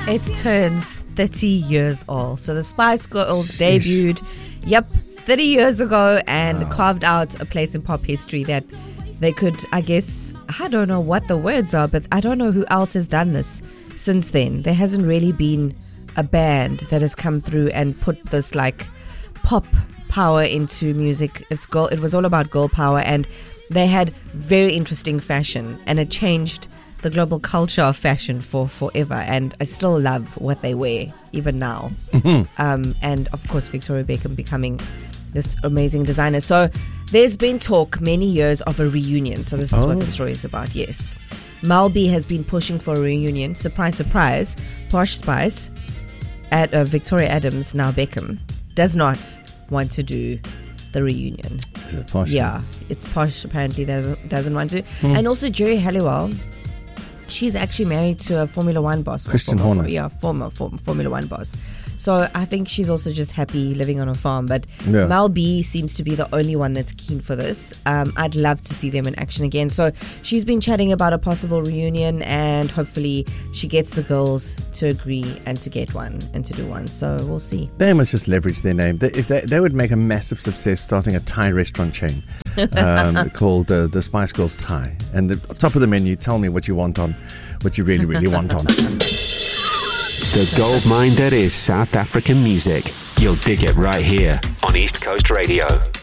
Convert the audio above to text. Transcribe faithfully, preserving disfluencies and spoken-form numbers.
It turns thirty years old. So the Spice Girls debuted, yep, thirty years ago and wow. carved out a place in pop history that they could, I guess, I don't know what the words are, but I don't know who else has done this since then. There hasn't really been a band that has come through and put this like pop power into music. It's girl, it was all about girl power, and they had very interesting fashion, and it changed the global culture of fashion for forever. And I still love what they wear even now. Mm-hmm. Um, and of course, Victoria Beckham becoming this amazing designer. So there's been talk many years of a reunion. So this is oh. what the story is about. Yes, Mel B has been pushing for a reunion. Surprise, surprise. Posh Spice at uh, Victoria Adams, now Beckham, does not want to do the reunion. Is it Posh? Yeah, it's Posh apparently doesn't doesn't want to. Hmm. And also Jerry Halliwell, she's actually married to a Formula One boss. Christian former, Horner. Yeah, former, former Formula One boss. So I think she's also just happy living on a farm. But yeah. Mel B seems to be the only one that's keen for this. Um, I'd love to see them in action again. So she's been chatting about a possible reunion, and hopefully she gets the girls to agree and to get one and to do one. So we'll see. They must just leverage their name. They, if they, they would make a massive success starting a Thai restaurant chain um, called uh, the Spice Girls Thai. And the top of the menu, tell me what you want on, what you really, really want on. The gold mine that is South African music. You'll dig it right here on East Coast Radio.